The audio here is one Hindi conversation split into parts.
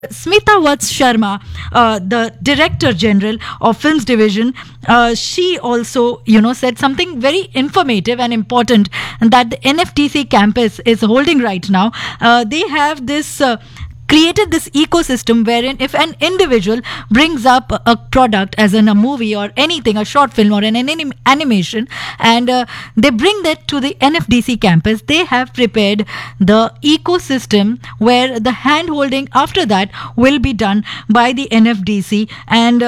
Smita Vats Sharma, the Director General of Films Division, she also, said something very informative and important that the NFTC campus is holding right now. They have this. Created this ecosystem wherein if an individual brings up a product as in a movie or anything, a short film or an animation, and they bring that to the NFDC campus, they have prepared the ecosystem where the hand holding after that will be done by the NFDC, and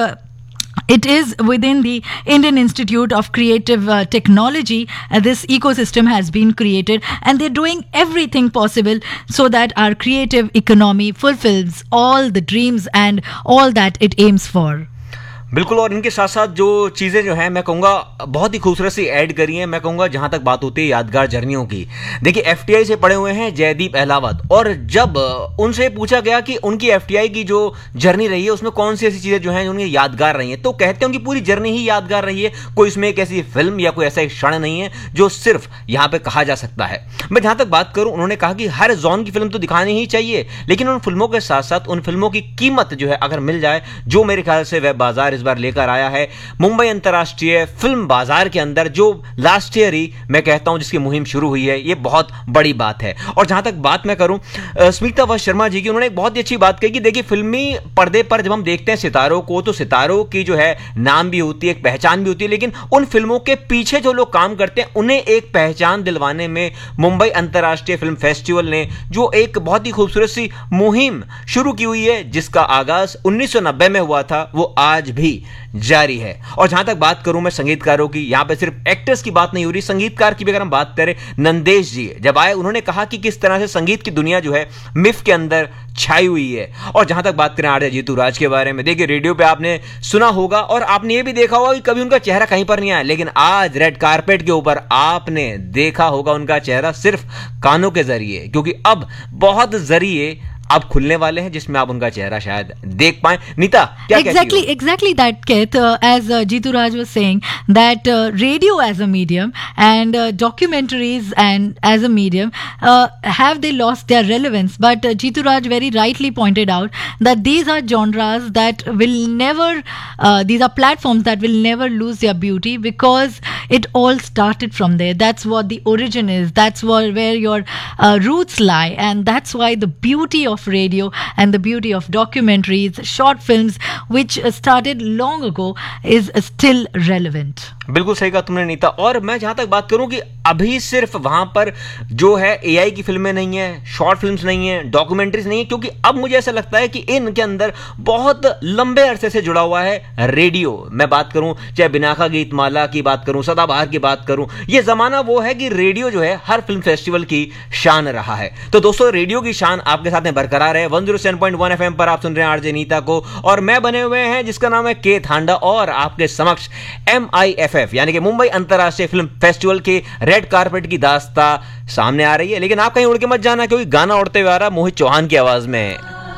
it is within the Indian Institute of Creative Technology. This ecosystem has been created, and they're doing everything possible so that our creative economy fulfills all the dreams and all that it aims for. बिल्कुल, और इनके साथ साथ जो चीज़ें जो हैं मैं कहूँगा बहुत ही खूबसूरत सी ऐड करी हैं। मैं कहूँगा जहाँ तक बात होती है यादगार जर्नियों की, देखिए एफटीआई से पढ़े हुए हैं जयदीप अहलावत, और जब उनसे पूछा गया कि उनकी एफटीआई की जो जर्नी रही है उसमें कौन सी ऐसी चीज़ें जो हैं उनकी यादगार रही हैं, तो कहते हैं उनकी पूरी जर्नी ही यादगार रही है। कोई इसमें एक ऐसी फिल्म या कोई ऐसा एक क्षण नहीं है जो सिर्फ यहाँ पर कहा जा सकता है। मैं जहाँ तक बात करूँ, उन्होंने कहा कि हर जॉन की फिल्म तो दिखानी ही चाहिए, लेकिन उन फिल्मों के साथ साथ उन फिल्मों की कीमत जो है अगर मिल जाए, जो मेरे ख्याल से वेब बाजार इस बार लेकर आया है मुंबई अंतरराष्ट्रीय फिल्म बाजार के अंदर, जो लास्ट ईयर ही मैं कहता हूं जिसकी मुहिम शुरू हुई है, ये बहुत बड़ी बात है। और जहां तक बात मैं करूं स्मिता वत्स शर्मा जी की, उन्होंने एक बहुत ही अच्छी बात कही कि देखिए फिल्मी पर्दे पर जब हम देखते हैं सितारों को, तो सितारों की जो है नाम भी होती है, एक पहचान भी होती है, लेकिन उन फिल्मों के पीछे जो लोग काम करते हैं उन्हें एक पहचान दिलवाने में मुंबई अंतरराष्ट्रीय फिल्म फेस्टिवल ने जो एक बहुत ही खूबसूरत सी मुहिम शुरू की हुई है, जिसका आगाज 1990 में हुआ था, वो आज भी जारी है। और जहां तक बात करूं मैं संगीतकारों की, यहां पे सिर्फ एक्टर्स की बात नहीं हो रही, संगीतकार की भी अगर हम बात करें, नंदेश जी जब आए उन्होंने कहा कि किस तरह से संगीत की दुनिया जो है मिफ के अंदर छाई हुई है। और जहां तक बात करें आरजे जीतू राज के बारे में, देखिए रेडियो पे आपने सुना होगा और आपने ये भी देखा होगा कि कभी उनका चेहरा कहीं पर नहीं आया, लेकिन आज रेड कारपेट के ऊपर आपने देखा होगा उनका चेहरा सिर्फ कानों के जरिए, क्योंकि अब बहुत जरिए अब खुलने वाले हैं जिसमें आप उनका चेहरा शायद देख पाएं। नीता, क्या कहती हो? Exactly that, Keith. As Jitu Raj was saying, that radio as a medium and documentaries and as a medium have they lost their relevance? But Jitu Raj very rightly pointed out that these are genres that will never, these are platforms that will never lose their beauty because it all started from there. That's what the origin is. That's where your roots lie, and that's why the beauty of radio and the beauty of documentaries, short films which started long ago is still relevant. बिल्कुल सही कहा तुमने नीता। और मैं जहां तक बात करूं कि अभी सिर्फ वहां पर जो है एआई की फिल्में नहीं है, शॉर्ट फिल्म्स नहीं है, डॉक्यूमेंट्रीज नहीं है, क्योंकि अब मुझे ऐसा लगता है कि इनके अंदर बहुत लंबे अरसे से जुड़ा हुआ है रेडियो। मैं बात करूं चाहे बिनाका गीतमाला की बात करूं, सदाबहार की बात करूं, ये जमाना वो है कि रेडियो जो है हर फिल्म फेस्टिवल की शान रहा है। तो दोस्तों रेडियो की शान आपके साथ में बरकरार है। 107.1 एफएम पर आप सुन रहे हैं आरजे नीता को, और मैं बने हुए हैं जिसका नाम है के थांडा, और आपके समक्ष MIFF यानी कि मुंबई अंतरराष्ट्रीय फिल्म फेस्टिवल के रेड कारपेट की दास्तां सामने आ रही है। लेकिन आप कहीं उड़ के मत जाना, क्योंकि गाना उड़ते हुए आ रहा मोहित चौहान की आवाज में।